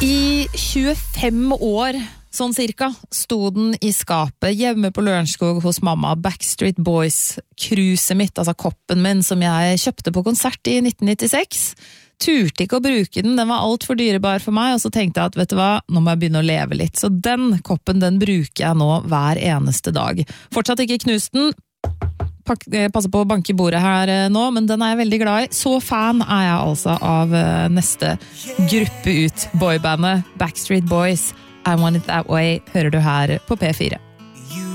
I 25 år, sånn cirka, sto den I skapet hjemme på Lørenskog hos mamma. Backstreet Boys, kruset mitt, altså koppen min, som jeg kjøpte på konsert I 1996. Turte ikke å bruke den var alt for dyrebar for meg, og så tenkte jeg at, vet du hva, nå må jeg begynne å leve litt. Så den koppen, den bruker jeg nå hver eneste dag. Fortsatt ikke knust den, passer på å banke bordet her nå, men den jeg veldig glad I. Så fan jeg altså av neste gruppe ut, boybandet Backstreet Boys. I Want It That Way hører du her på P4.